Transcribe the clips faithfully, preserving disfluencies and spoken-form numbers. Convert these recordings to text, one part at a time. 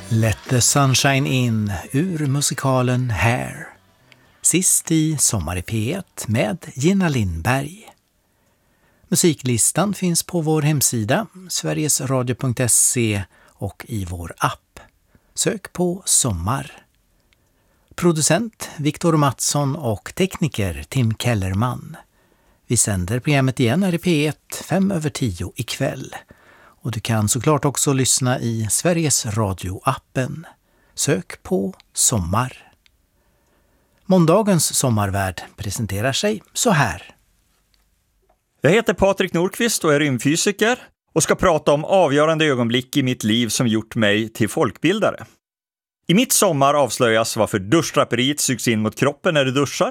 Let the sunshine in ur musikalen Hair. Sist i Sommar i P ett med Gina Lindberg. Musiklistan finns på vår hemsida sverigesradio punkt se och i vår app. Sök på Sommar. Producent Viktor Mattsson och tekniker Tim Kellerman. Vi sänder programmet igen här i P ett fem över tio ikväll. Och du kan såklart också lyssna i Sveriges Radio-appen. Sök på Sommar. Måndagens sommarvärld presenterar sig så här. Jag heter Patrik Nordqvist och är rymdfysiker och ska prata om avgörande ögonblick i mitt liv som gjort mig till folkbildare. I mitt sommar avslöjas varför duschdraperiet sugs in mot kroppen när du duschar.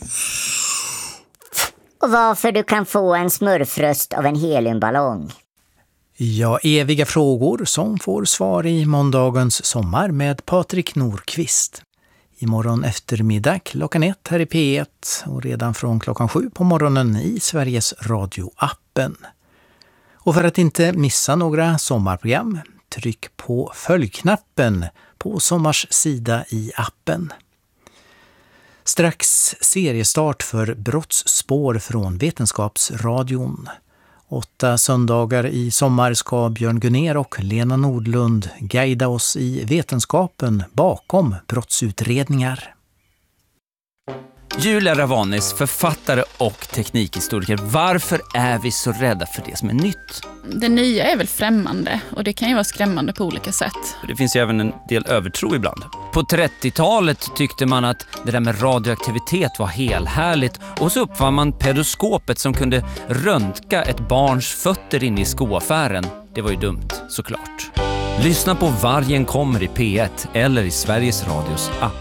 Och varför du kan få en smurfröst av en heliumballong. Ja, eviga frågor som får svar i måndagens sommar med Patrik Nordqvist. Imorgon eftermiddag klockan ett här i P ett och redan från klockan sju på morgonen i Sveriges Radio-appen. Och för att inte missa några sommarprogram, tryck på följknappen på Sommars sida i appen. Strax seriestart för Brottsspår från Vetenskapsradion. Åtta söndagar i sommar ska Björn Gunnér och Lena Nordlund guida oss i vetenskapen bakom brottsutredningar. Julia Ravanis, författare och teknikhistoriker. Varför är vi så rädda för det som är nytt? Det nya är väl främmande och det kan ju vara skrämmande på olika sätt. Det finns ju även en del övertro ibland. På trettiotalet tyckte man att det där med radioaktivitet var helhärligt och så uppfann man pedoskopet som kunde röntga ett barns fötter in i skoaffären. Det var ju dumt, såklart. Lyssna på Vargen kommer i P ett eller i Sveriges Radios app.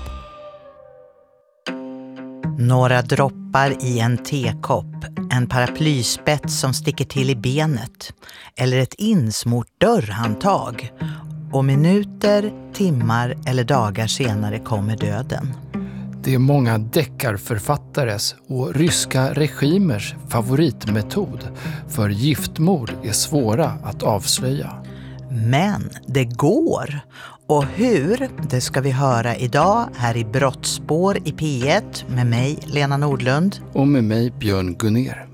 Några droppar i en tekopp, en paraplyspets som sticker till i benet eller ett insmort dörrhandtag. Och minuter, timmar eller dagar senare kommer döden. Det är många deckarförfattares och ryska regimers favoritmetod, för giftmord är svåra att avslöja. Men det går. Och hur, det ska vi höra idag här i Brottsspår i P ett med mig, Lena Nordlund. Och med mig, Björn Gunnér.